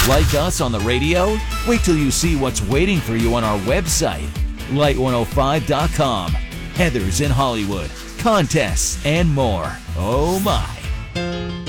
Like us on the radio? Wait till you see what's waiting for you on our website, light105.com. Heathers in Hollywood, contests, and more. Oh my.